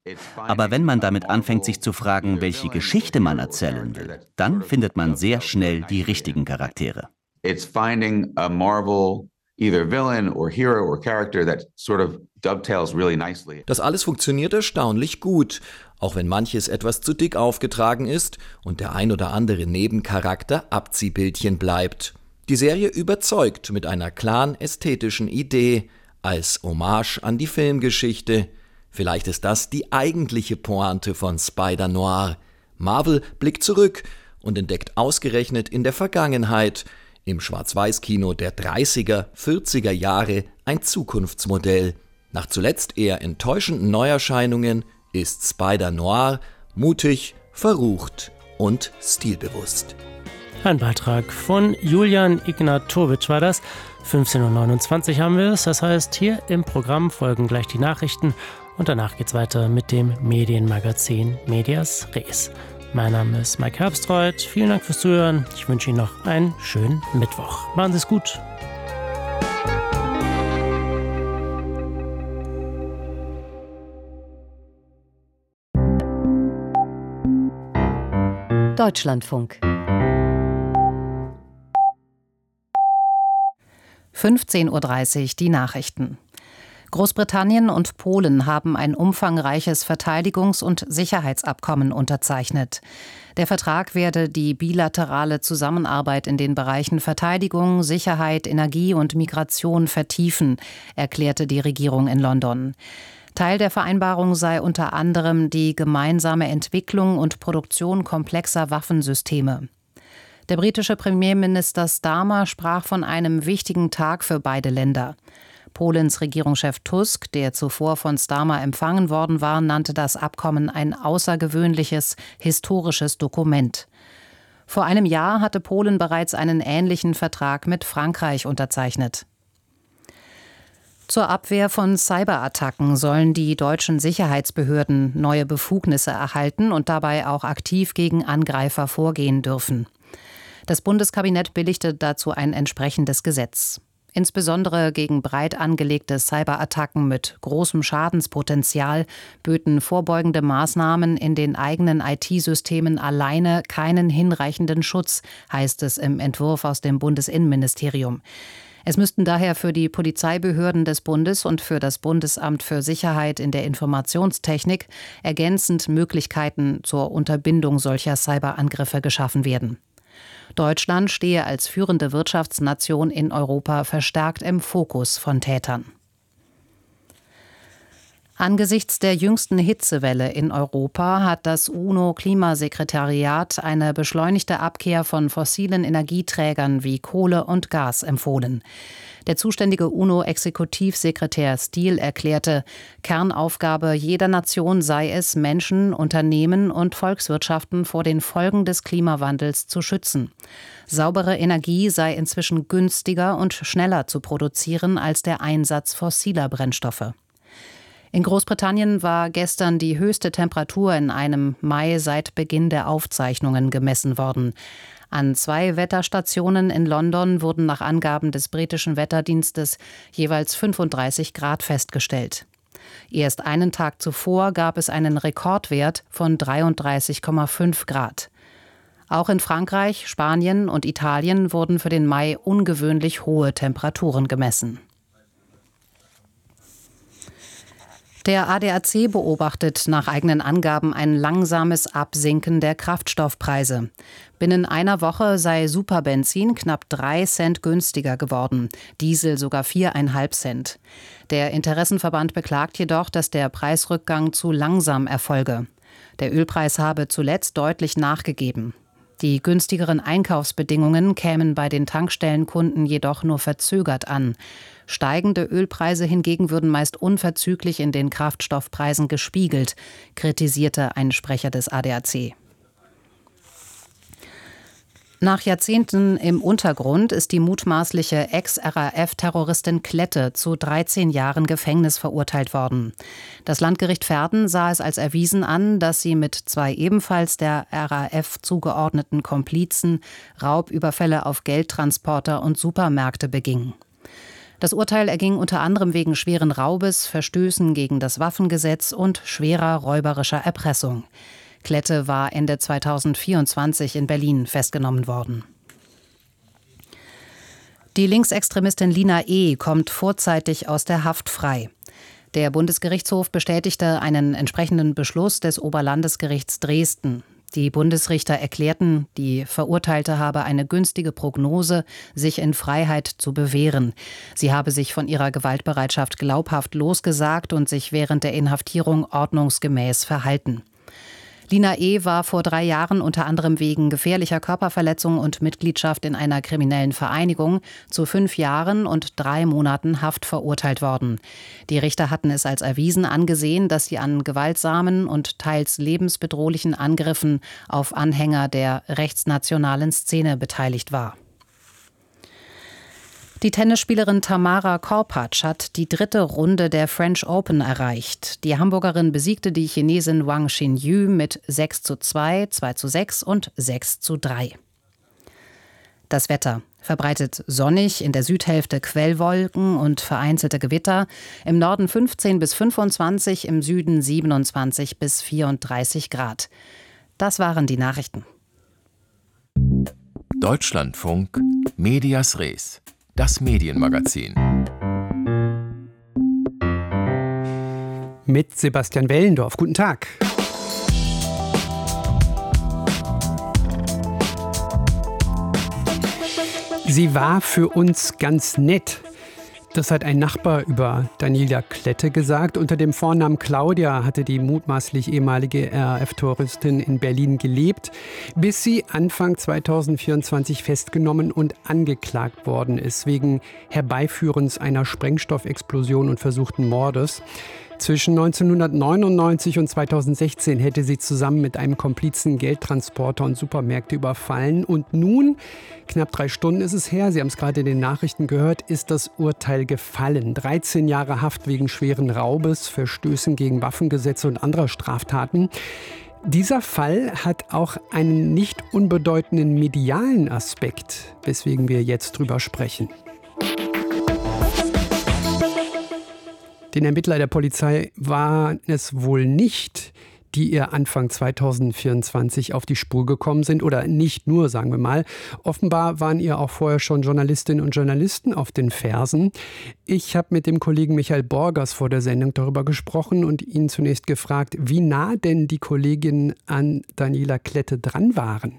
Aber wenn man damit anfängt, sich zu fragen, welche Geschichte man erzählen will, dann findet man sehr schnell die richtigen Charaktere. It's finding a Marvel either villain or hero or character that sort of dovetails really nicely. Das alles funktioniert erstaunlich gut, auch wenn manches etwas zu dick aufgetragen ist und der ein oder andere Nebencharakter Abziehbildchen bleibt. Die Serie überzeugt mit einer klaren ästhetischen Idee, als Hommage an die Filmgeschichte. Vielleicht ist das die eigentliche Pointe von Spider-Noir. Marvel blickt zurück und entdeckt ausgerechnet in der Vergangenheit, im Schwarz-Weiß-Kino der 30er, 40er Jahre, ein Zukunftsmodell. Nach zuletzt eher enttäuschenden Neuerscheinungen ist Spider-Noir mutig, verrucht und stilbewusst. Ein Beitrag von Julian Ignatowitsch war das. 15:29 Uhr haben wir es. Das heißt, hier im Programm folgen gleich die Nachrichten und danach geht's weiter mit dem Medienmagazin Medias Res. Mein Name ist Mike Herbstreuth. Vielen Dank fürs Zuhören. Ich wünsche Ihnen noch einen schönen Mittwoch. Machen Sie es gut. Deutschlandfunk 15:30 Uhr die Nachrichten. Großbritannien und Polen haben ein umfangreiches Verteidigungs- und Sicherheitsabkommen unterzeichnet. Der Vertrag werde die bilaterale Zusammenarbeit in den Bereichen Verteidigung, Sicherheit, Energie und Migration vertiefen, erklärte die Regierung in London. Teil der Vereinbarung sei unter anderem die gemeinsame Entwicklung und Produktion komplexer Waffensysteme. Der britische Premierminister Starmer sprach von einem wichtigen Tag für beide Länder. Polens Regierungschef Tusk, der zuvor von Starmer empfangen worden war, nannte das Abkommen ein außergewöhnliches, historisches Dokument. Vor einem Jahr hatte Polen bereits einen ähnlichen Vertrag mit Frankreich unterzeichnet. Zur Abwehr von Cyberattacken sollen die deutschen Sicherheitsbehörden neue Befugnisse erhalten und dabei auch aktiv gegen Angreifer vorgehen dürfen. Das Bundeskabinett billigte dazu ein entsprechendes Gesetz. Insbesondere gegen breit angelegte Cyberattacken mit großem Schadenspotenzial böten vorbeugende Maßnahmen in den eigenen IT-Systemen alleine keinen hinreichenden Schutz, heißt es im Entwurf aus dem Bundesinnenministerium. Es müssten daher für die Polizeibehörden des Bundes und für das Bundesamt für Sicherheit in der Informationstechnik ergänzend Möglichkeiten zur Unterbindung solcher Cyberangriffe geschaffen werden. Deutschland stehe als führende Wirtschaftsnation in Europa verstärkt im Fokus von Tätern. Angesichts der jüngsten Hitzewelle in Europa hat das UNO-Klimasekretariat eine beschleunigte Abkehr von fossilen Energieträgern wie Kohle und Gas empfohlen. Der zuständige UNO-Exekutivsekretär Steele erklärte, Kernaufgabe jeder Nation sei es, Menschen, Unternehmen und Volkswirtschaften vor den Folgen des Klimawandels zu schützen. Saubere Energie sei inzwischen günstiger und schneller zu produzieren als der Einsatz fossiler Brennstoffe. In Großbritannien war gestern die höchste Temperatur in einem Mai seit Beginn der Aufzeichnungen gemessen worden. An 2 Wetterstationen in London wurden nach Angaben des britischen Wetterdienstes jeweils 35 Grad festgestellt. Erst einen Tag zuvor gab es einen Rekordwert von 33,5 Grad. Auch in Frankreich, Spanien und Italien wurden für den Mai ungewöhnlich hohe Temperaturen gemessen. Der ADAC beobachtet nach eigenen Angaben ein langsames Absinken der Kraftstoffpreise. Binnen einer Woche sei Superbenzin knapp 3 Cent günstiger geworden, Diesel sogar 4,5 Cent. Der Interessenverband beklagt jedoch, dass der Preisrückgang zu langsam erfolge. Der Ölpreis habe zuletzt deutlich nachgegeben. Die günstigeren Einkaufsbedingungen kämen bei den Tankstellenkunden jedoch nur verzögert an. Steigende Ölpreise hingegen würden meist unverzüglich in den Kraftstoffpreisen gespiegelt, kritisierte ein Sprecher des ADAC. Nach Jahrzehnten im Untergrund ist die mutmaßliche Ex-RAF-Terroristin Klette zu 13 Jahren Gefängnis verurteilt worden. Das Landgericht Verden sah es als erwiesen an, dass sie mit 2 ebenfalls der RAF zugeordneten Komplizen Raubüberfälle auf Geldtransporter und Supermärkte beging. Das Urteil erging unter anderem wegen schweren Raubes, Verstößen gegen das Waffengesetz und schwerer räuberischer Erpressung. Klette war Ende 2024 in Berlin festgenommen worden. Die Linksextremistin Lina E. kommt vorzeitig aus der Haft frei. Der Bundesgerichtshof bestätigte einen entsprechenden Beschluss des Oberlandesgerichts Dresden. Die Bundesrichter erklärten, die Verurteilte habe eine günstige Prognose, sich in Freiheit zu bewähren. Sie habe sich von ihrer Gewaltbereitschaft glaubhaft losgesagt und sich während der Inhaftierung ordnungsgemäß verhalten. Lina E. war vor 3 Jahren unter anderem wegen gefährlicher Körperverletzung und Mitgliedschaft in einer kriminellen Vereinigung zu 5 Jahren und 3 Monaten Haft verurteilt worden. Die Richter hatten es als erwiesen angesehen, dass sie an gewaltsamen und teils lebensbedrohlichen Angriffen auf Anhänger der rechtsnationalen Szene beteiligt war. Die Tennisspielerin Tamara Korpatsch hat die 3. Runde der French Open erreicht. Die Hamburgerin besiegte die Chinesin Wang Xinyu mit 6:2, 2:6 und 6:3. Das Wetter: verbreitet sonnig, in der Südhälfte Quellwolken und vereinzelte Gewitter, im Norden 15 bis 25, im Süden 27 bis 34 Grad. Das waren die Nachrichten. Deutschlandfunk Medias Res. Das Medienmagazin. Mit Sebastian Wellendorf. Guten Tag. Sie war für uns ganz nett. Das hat ein Nachbar über Daniela Klette gesagt. Unter dem Vornamen Claudia hatte die mutmaßlich ehemalige RAF-Terroristin in Berlin gelebt, bis sie Anfang 2024 festgenommen und angeklagt worden ist, wegen Herbeiführens einer Sprengstoffexplosion und versuchten Mordes. Zwischen 1999 und 2016 hätte sie zusammen mit einem Komplizen Geldtransporter und Supermärkte überfallen. Und nun, knapp 3 Stunden ist es her, Sie haben es gerade in den Nachrichten gehört, ist das Urteil gefallen. 13 Jahre Haft wegen schweren Raubes, Verstößen gegen Waffengesetze und anderer Straftaten. Dieser Fall hat auch einen nicht unbedeutenden medialen Aspekt, weswegen wir jetzt drüber sprechen. Den Ermittler der Polizei waren es wohl nicht, die ihr Anfang 2024 auf die Spur gekommen sind. Oder nicht nur, sagen wir mal. Offenbar waren ihr auch vorher schon Journalistinnen und Journalisten auf den Fersen. Ich habe mit dem Kollegen Michael Borgers vor der Sendung darüber gesprochen und ihn zunächst gefragt, wie nah denn die Kolleginnen an Daniela Klette dran waren.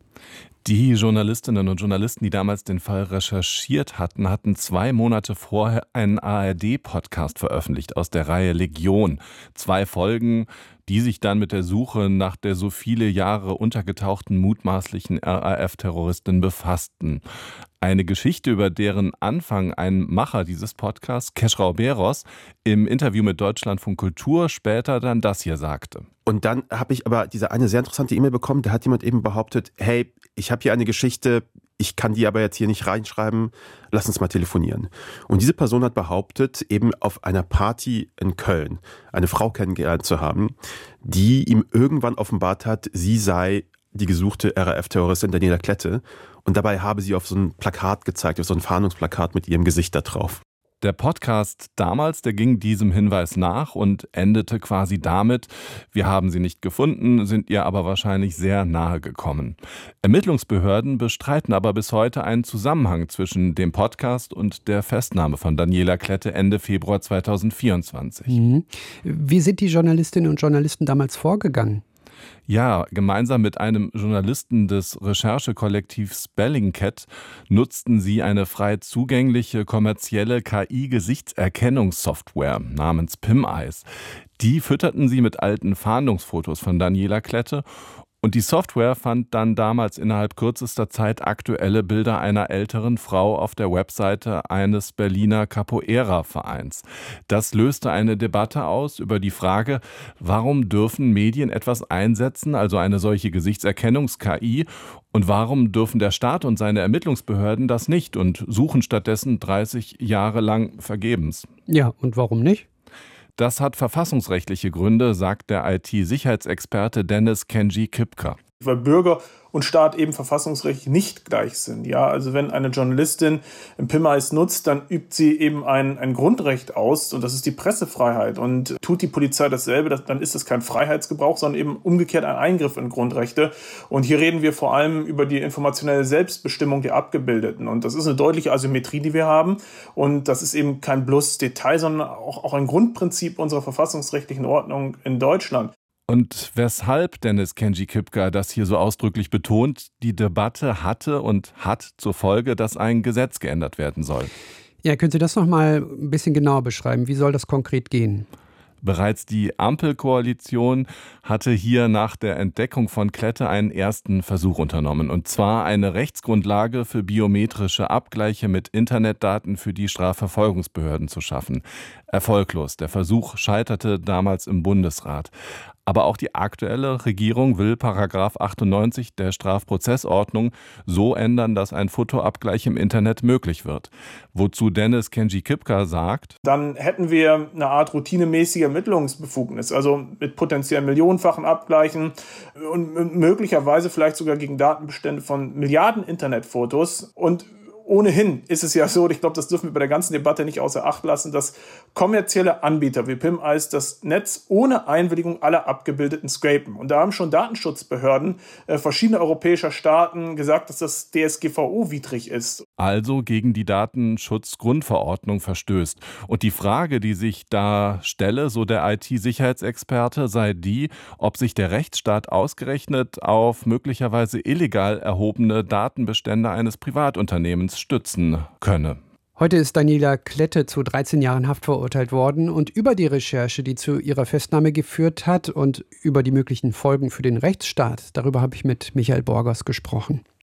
Die Journalistinnen und Journalisten, die damals den Fall recherchiert hatten, hatten 2 Monate vorher einen ARD-Podcast veröffentlicht aus der Reihe Legion. 2 Folgen, die sich dann mit der Suche nach der so viele Jahre untergetauchten mutmaßlichen RAF-Terroristin befassten. Eine Geschichte, über deren Anfang ein Macher dieses Podcasts, Keschrau Beros, im Interview mit Deutschlandfunk Kultur später dann das hier sagte. Und dann habe ich aber diese eine sehr interessante E-Mail bekommen, da hat jemand eben behauptet, hey, ich habe hier eine Geschichte, ich kann die aber jetzt hier nicht reinschreiben, lass uns mal telefonieren. Und diese Person hat behauptet, eben auf einer Party in Köln eine Frau kennengelernt zu haben, die ihm irgendwann offenbart hat, sie sei die gesuchte RAF-Terroristin Daniela Klette. Und dabei habe sie auf so ein Plakat gezeigt, auf so ein Fahndungsplakat mit ihrem Gesicht da drauf. Der Podcast damals, der ging diesem Hinweis nach und endete quasi damit: Wir haben sie nicht gefunden, sind ihr aber wahrscheinlich sehr nahe gekommen. Ermittlungsbehörden bestreiten aber bis heute einen Zusammenhang zwischen dem Podcast und der Festnahme von Daniela Klette Ende Februar 2024. Wie sind die Journalistinnen und Journalisten damals vorgegangen? Ja, gemeinsam mit einem Journalisten des Recherchekollektivs Bellingcat nutzten sie eine frei zugängliche kommerzielle KI-Gesichtserkennungssoftware namens PimEyes. Die fütterten sie mit alten Fahndungsfotos von Daniela Klette. Und die Software fand dann damals innerhalb kürzester Zeit aktuelle Bilder einer älteren Frau auf der Webseite eines Berliner Capoeira-Vereins. Das löste eine Debatte aus über die Frage, warum dürfen Medien etwas einsetzen, also eine solche Gesichtserkennungs-KI, und warum dürfen der Staat und seine Ermittlungsbehörden das nicht und suchen stattdessen 30 Jahre lang vergebens. Ja, und warum nicht? Das hat verfassungsrechtliche Gründe, sagt der IT-Sicherheitsexperte Dennis Kenji Kipka. Weil Bürger und Staat eben verfassungsrechtlich nicht gleich sind. Ja, also wenn eine Journalistin PIM-Eis nutzt, dann übt sie eben ein Grundrecht aus und das ist die Pressefreiheit. Und tut die Polizei dasselbe, dann ist das kein Freiheitsgebrauch, sondern eben umgekehrt ein Eingriff in Grundrechte. Und hier reden wir vor allem über die informationelle Selbstbestimmung der Abgebildeten. Und das ist eine deutliche Asymmetrie, die wir haben. Und das ist eben kein bloßes Detail, sondern auch ein Grundprinzip unserer verfassungsrechtlichen Ordnung in Deutschland. Und weshalb Dennis Kenji-Kipka das hier so ausdrücklich betont, die Debatte hatte und hat zur Folge, dass ein Gesetz geändert werden soll. Ja, können Sie das noch mal ein bisschen genauer beschreiben? Wie soll das konkret gehen? Bereits die Ampelkoalition hatte hier nach der Entdeckung von Klette einen ersten Versuch unternommen. Und zwar eine Rechtsgrundlage für biometrische Abgleiche mit Internetdaten für die Strafverfolgungsbehörden zu schaffen. Erfolglos. Der Versuch scheiterte damals im Bundesrat. Aber auch die aktuelle Regierung will § 98 der Strafprozessordnung so ändern, dass ein Fotoabgleich im Internet möglich wird. Wozu Dennis Kenji-Kipka sagt: Dann hätten wir eine Art routinemäßige Ermittlungsbefugnis, also mit potenziell millionenfachen Abgleichen und möglicherweise vielleicht sogar gegen Datenbestände von Milliarden Internetfotos. Und ohnehin ist es ja so, ich glaube, das dürfen wir bei der ganzen Debatte nicht außer Acht lassen, dass kommerzielle Anbieter wie PIM-Eis das Netz ohne Einwilligung aller Abgebildeten scrapen. Und da haben schon Datenschutzbehörden verschiedener europäischer Staaten gesagt, dass das DSGVO-widrig ist. Also gegen die Datenschutzgrundverordnung verstößt. Und die Frage, die sich da stelle, so der IT-Sicherheitsexperte, sei die, ob sich der Rechtsstaat ausgerechnet auf möglicherweise illegal erhobene Datenbestände eines Privatunternehmens stützen könne. Heute ist Daniela Klette zu 13 Jahren Haft verurteilt worden und über die Recherche, die zu ihrer Festnahme geführt hat und über die möglichen Folgen für den Rechtsstaat, darüber habe ich mit Michael Borgers gesprochen.